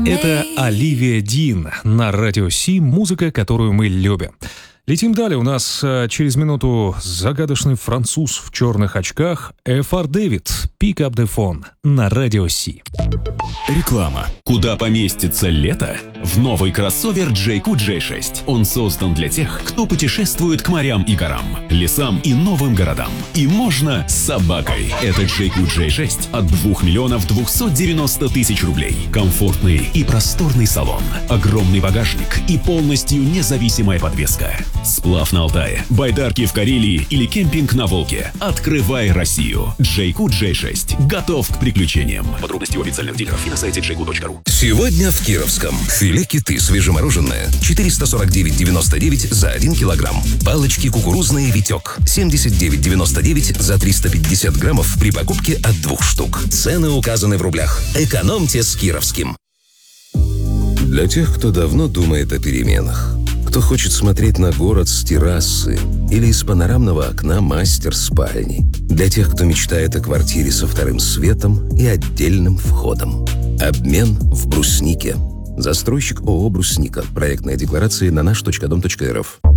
Это Оливия Дин на Радио Си, музыка, которую мы любим. Летим далее. У нас через минуту загадочный француз в черных очках F.R. David, Pick Up The Phone на Радио Си. Реклама. Куда поместится лето? В новый кроссовер JQ J6. Он создан для тех, кто путешествует к морям и горам, лесам и новым городам. И можно с собакой. Это JQ J6 от 2 миллионов 290 тысяч рублей. Комфортный и просторный салон, огромный багажник и полностью независимая подвеска. Сплав на Алтае, байдарки в Карелии или кемпинг на Волге. Открывай Россию. JQ J6 готов к приключениям. Подробности у официальных дилеров и на сайте jq.ru. Сегодня в Кировском. Филе киты свежемороженое 449,99 за 1 килограмм. Палочки кукурузные «Витек» 79,99 за 350 граммов при покупке от 2 штук. Цены указаны в рублях. Экономьте с Кировским. Для тех, кто давно думает о переменах, кто хочет смотреть на город с террасы или из панорамного окна мастер-спальни. Для тех, кто мечтает о квартире со вторым светом и отдельным входом. Обмен в Бруснике. Застройщик ООО «Брусника». Проектная декларация на наш.дом.рф.